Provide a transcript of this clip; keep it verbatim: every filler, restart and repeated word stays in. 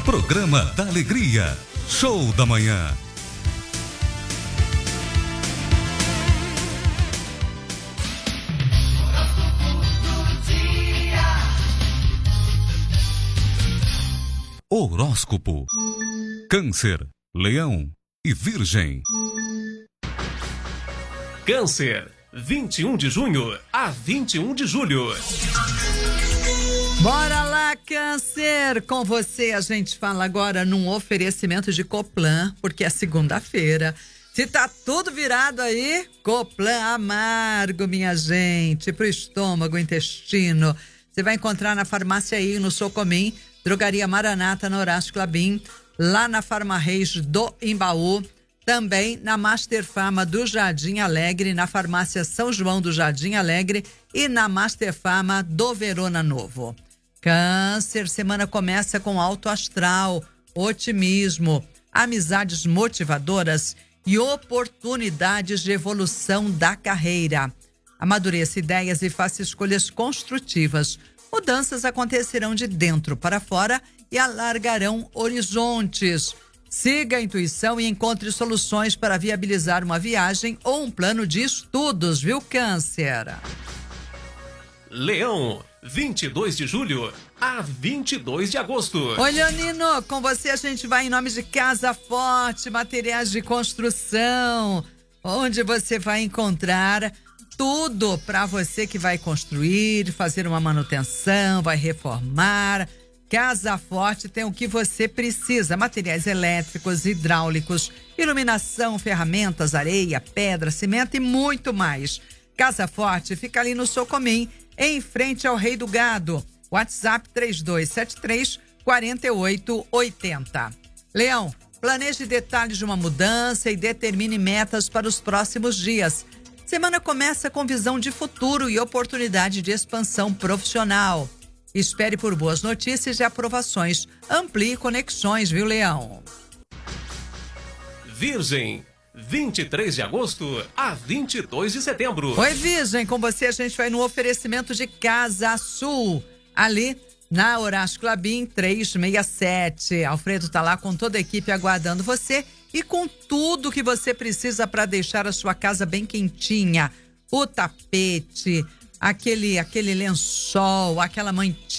Programa da Alegria. Show da Manhã. Horóscopo. Câncer, Leão e Virgem. Câncer, vinte e um de junho a vinte e um de julho. Bora lá, Câncer! Com você a gente fala agora num oferecimento de Coplan, porque é segunda-feira. Se tá tudo virado aí, Coplan amargo, minha gente, pro estômago, intestino. Você vai encontrar na farmácia aí, no Socomim, Drogaria Maranata, na Horácio Clabin, lá na Farma Reis do Imbaú, também na Master Farma do Jardim Alegre, na Farmácia São João do Jardim Alegre e na Master Farma do Verona Novo. Câncer, semana começa com alto astral, otimismo, amizades motivadoras e oportunidades de evolução da carreira. Amadureça ideias e faça escolhas construtivas. Mudanças acontecerão de dentro para fora e alargarão horizontes. Siga a intuição e encontre soluções para viabilizar uma viagem ou um plano de estudos, viu, Câncer? Leão, vinte e dois de julho a vinte e dois de agosto. Oi, Leonino, com você a gente vai em nome de Casa Forte, materiais de construção, onde você vai encontrar tudo para você que vai construir, fazer uma manutenção, vai reformar. Casa Forte tem o que você precisa: materiais elétricos, hidráulicos, iluminação, ferramentas, areia, pedra, cimento e muito mais. Casa Forte fica ali no Socomim, em frente ao Rei do Gado. WhatsApp três dois sete três, quatro oito oito zero. Leão, planeje detalhes de uma mudança e determine metas para os próximos dias. Semana começa com visão de futuro e oportunidade de expansão profissional. Espere por boas notícias e aprovações. Amplie conexões, viu, Leão? Virgem, vinte e três de agosto a vinte e dois de setembro. Oi, Virgem, com você a gente vai no oferecimento de Casa Sul, ali na Horácio Clabin trezentos e sessenta e sete. Alfredo tá lá com toda a equipe aguardando você e com tudo que você precisa para deixar a sua casa bem quentinha. O tapete, aquele, aquele lençol, aquela mantinha